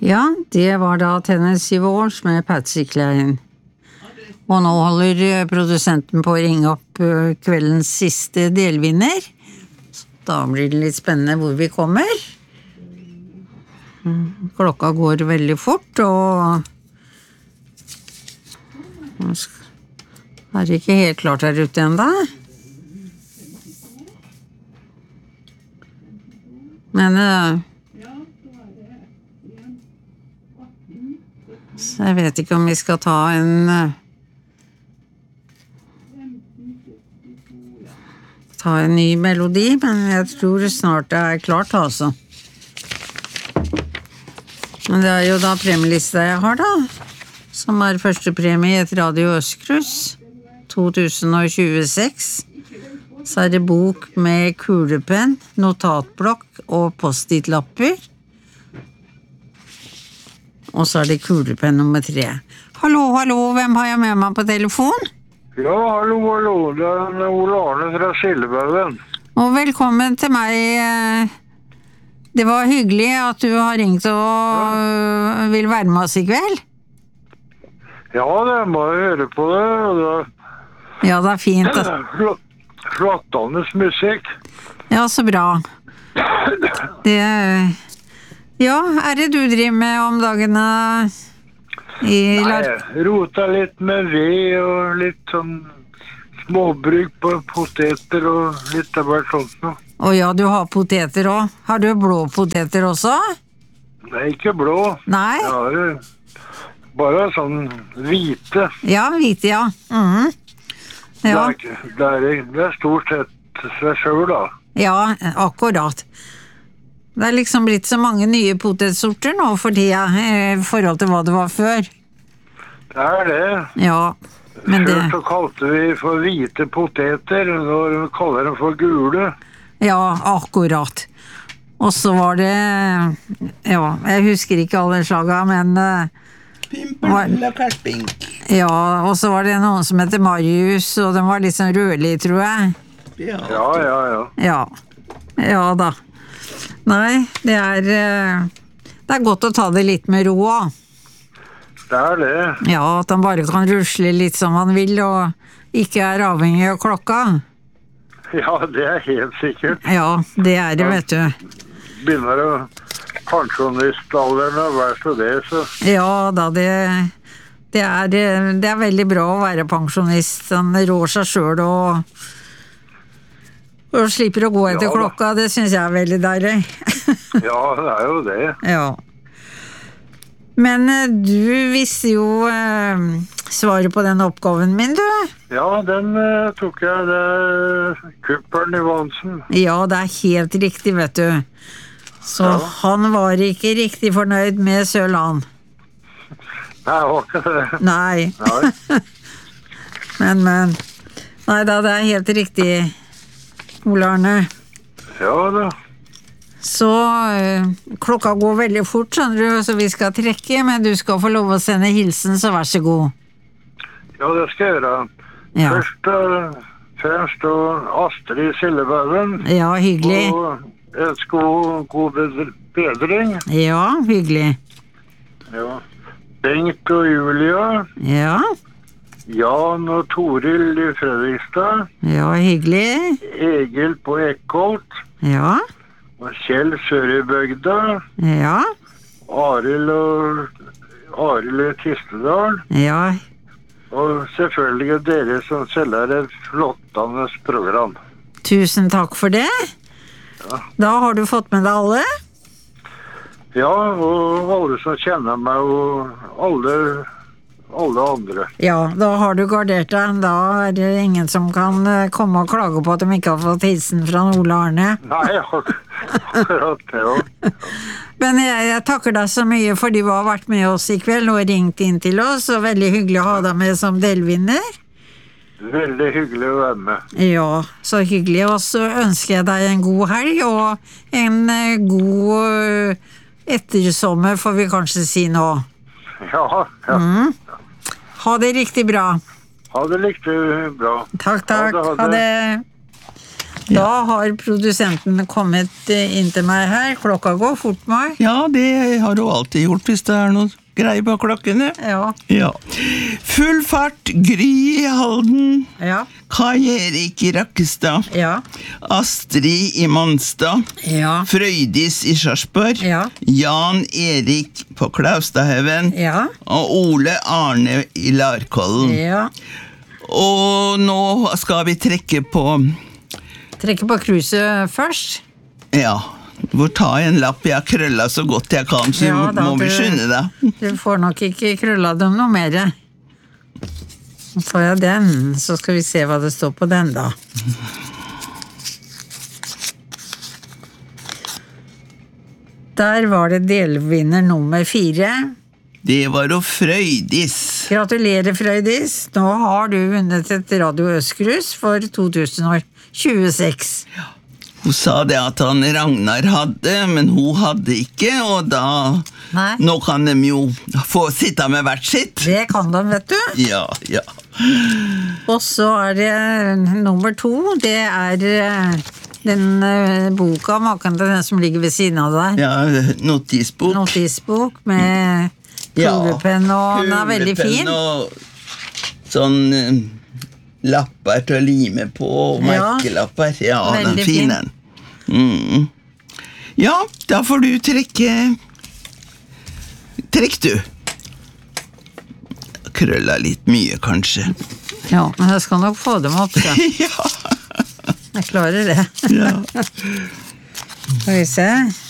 Ja, det var da Tennessee Walsh med Patsy Cline. Og nå holder produsenten på å ringe opp kveldens siste delvinner. Så da blir det litt spennende hvor vi kommer. Klokka går veldig fort, og det ikke helt klart her ute enda. Men så jeg vet ikke om vi skal ta en ny melodi, men jeg tror snart det klart, altså. Men det jo da premielista jeg har da, som første premie i et Radio Østkrus 2026. Så det bok med kulepenn, notatblokk og post-it-lapper. Og så det kulepenn nummer 3. Hallo, hvem har jeg med meg på telefon? Ja, hallo, det Ole Arne fra Skillebaugen. Og velkommen til meg. Det var hyggelig at du har ringt og vil være med oss i kveld. Ja, det må jeg høre på det. Ja, det fint. Flottende musikk. Ja, så bra. Ja, det du driver med om dagene? Jeg roter litt med ved og litt sånn småbruk på poteter og litt av hvert sånt noe. Ja, du har poteter også. Har du blå poteter også? Nei, ikke blå. Nei? Ja, bare sånn hvite. Ja, hvite, ja. Ja. Det stort sett seg selv da. Ja, akkurat. Det liksom blitt så mange nye potetsorter nå for tida, i forhold til hva det var før. Det det. Ja, men det... Før så kalte vi for hvite poteter, nå kaller de for gule. Ja, akkurat. Og så var det... Ja, jeg husker ikke alle slaga, men... Pimpel og karping. Ja, og så var det noen som heter Marius, og den var litt sånn rødlig, tror jeg. Ja. Ja da. Nei, det godt å ta det litt med ro også. Det det. Ja, at han bare kan rusle litt som han vil, og ikke avhengig av klokka. Ja, det helt sikkert. Ja, det det, vet du. Begynner å pensjonistalderen og være så det, så... Ja da, det veldig bra å være pensjonist. Han rår seg selv og slipper å gå etter klokka. Det synes jeg veldig deilig. Ja, det jo det. Ja. Men du visste jo svaret på den oppgaven min, du. Ja, den tok jeg, det Kupperen Ivansen. Ja, det helt riktig, vet du. Så han var ikke riktig fornøyd med Sørland. Nei, jeg var ikke det. Nei. men nei da, det helt riktig, Ole Arne. Ja da. Så klokka går veldig fort, skjønner du, så vi skal trekke, men du skal få lov å sende hilsen, så vær så god. Ja, det skal jeg gjøre. Ja. Først Astrid Sillebaugen. Ja, hyggelig. Og ønsker god bedring. Ja, hyggelig. Ja. Bengt og Julia. Ja. Jan og Toril i Fredrikstad. Ja, hyggelig. Egil på Ekkolt. Ja. Og Kjell sør i bygda. Ja. Arild i Tistedal. Ja. Og selvfølgelig dere som selger et flottende program. Tusen takk for det. Ja. Da har du fått med deg alle? Ja, og alle som kjenner meg, og alle andre. Ja, da har du gardert deg. Da det ingen som kan komme og klage på at de ikke har fått hilsen fra Ole Arne. Nei, akkurat det også. Men jeg takker deg så mye for du har vært med oss i kveld og ringt inn til oss, og veldig hyggelig å ha deg med som delvinner. Veldig hyggelig å være med. Ja, så hyggelig. Og så ønsker jeg deg en god helg, og en god ettersommer, får vi kanskje si nå. Ja. Ha det riktig bra. Ha det riktig bra. Takk. Ha det. Da har produsenten kommet inn til meg her. Klokka går fort meg. Ja, det har hun alltid gjort hvis det noe greier på klokkene. Ja. Full fart, Gry i Halden. Ja. Kai Erik i Rakkestad. Ja. Astrid i Monstad. Ja. Frøydis i Sarpsborg. Ja. Jan Erik på Klaustadhaugen. Ja. Og Ole Arne i Larkollen. Ja. Og nå skal vi trekke på cruiset først. Ja, du får ta en lapp. Jeg har krøllet så godt jeg kan, så Ja, da, må vi skynde deg. Du får nok ikke krølla dem noe mer. Så får jeg den, så skal vi se hva det står på den da. Der var det delvinner nummer 4. Det var jo Frøydis. Gratulerer, Frøydis. Nå har du vunnet et Radio Østgrus for 2026. Hun sa det at han Ragnar hadde, men hun hadde ikke, og da... Nei. Nå kan de jo få sitte med hvert sitt. Det kan de, vet du. Ja. Og så er det nummer 2. Det er den boka, maken til den som ligger ved siden av deg. Ja, notisbok. Notisbok med kulepenn, og den er veldig fin. Og sånn lapper til å lime på, og merkelapper. Ja, den fine. Ja, da får du trekke. Trekk du. Krølla litt mye, kanskje. Ja, men jeg skal nok få dem opp, så. Ja. Jeg klarer det. Ja. Skal vi se.